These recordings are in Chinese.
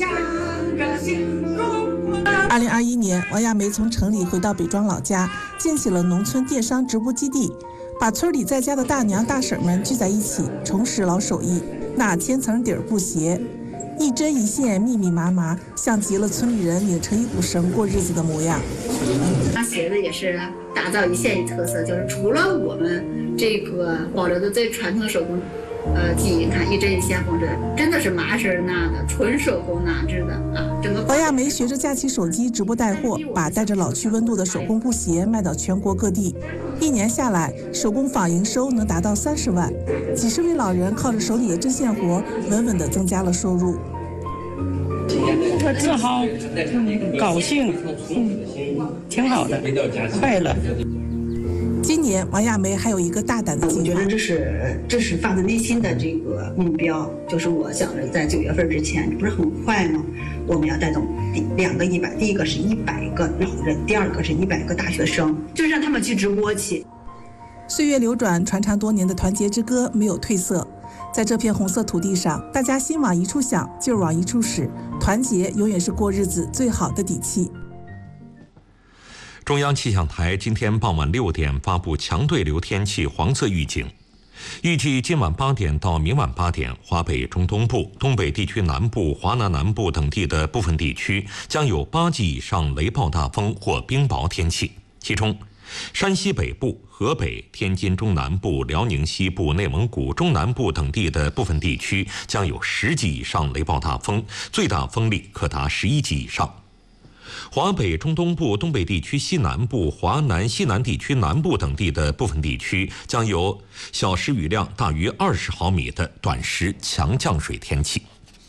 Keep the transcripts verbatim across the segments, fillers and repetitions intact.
二零二一年，王亚梅从城里回到北庄老家，建起了农村电商直播基地，把村里在家的大娘大婶们聚在一起，重拾老手艺。那千层底儿布鞋，一针一线，密密麻麻，像极了村里人拧成一股绳过日子的模样。 那鞋子也是打造一县一特色，就是除了我们这个保留的最传统的手工呃技艺，看一针一线缝制，真的是麻绳纳的，纯手工纳制的啊。整个王亚梅学着架起手机直播带货，把带着老区温度的手工布鞋卖到全国各地。一年下来，手工坊营收能达到三十万，几十位老人靠着手里的针线活，稳稳地增加了收入。 我自豪、高兴，嗯，挺好的，快乐。 今年王亚梅还有一个大胆的计划， 我觉得这是这是发自内心的这个目标，就是我想着在九月份之前，不是很快吗？我们要带动两个一百，第一个是一百个老人，第二个是一百个大学生，就是让他们去直播去。 岁月流转，传唱多年的团结之歌没有褪色。在这片红色土地上，大家心往一处想，劲儿往一处使，团结永远是过日子最好的底气。 中央气象台今天傍晚六点发布强对流天气黄色预警，预计今晚八点到明晚八点，华北中东部、东北地区南部、华南南部等地的部分地区将有八级以上雷暴大风或冰雹天气，其中山西北部、河北、天津中南部、辽宁西部、内蒙古中南部等地的部分地区将有十级以上雷暴大风，最大风力可达十一级以上。华北中东部、东北地区西南部、华南西南地区南部等地的部分地区将有小时雨量大于二十毫米的短时强降水天气。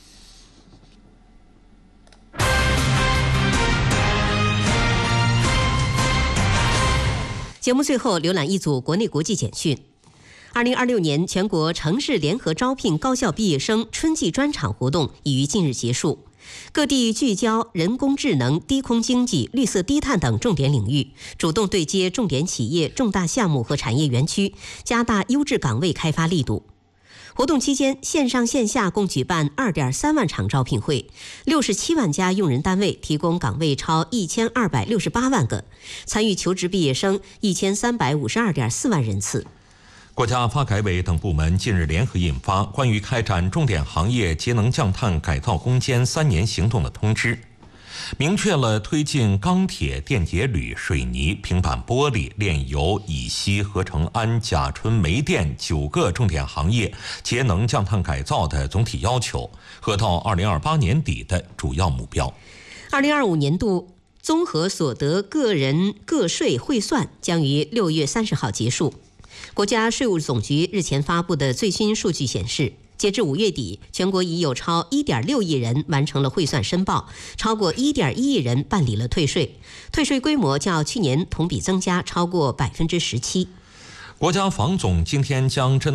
节目最后浏览一组国内国际简讯。二零二六年全国城市联合招聘高校毕业生春季专场活动已于近日结束。各地聚焦人工智能、低空经济、绿色低碳等重点领域，主动对接重点企业、重大项目和产业园区，加大优质岗位开发力度。活动期间，线上线下共举办 二点三万场招聘会，六十七万家用人单位提供岗位超一千二百六十八万个，参与求职毕业生一千三百五十二点四万人次。 国家发改委等部门近日联合印发关于开展重点行业节能降碳改造攻坚三年行动的通知，明确了推进钢铁、电解铝、水泥、平板玻璃、炼油、乙烯、合成氨、甲醇、煤电九个重点行业节能降碳改造的总体要求和到二零二八年底的主要目标。 二零二五年度综合所得个人个税汇算将于六月三十号结束。国家税务总局日前发布的最新数据显示，截至五月底，全国已有超 一点六亿人完成了汇算申报，超过 一点一亿人办理了退税，退税规模较去年同比增加超过百分之十七。 国家防总今天将针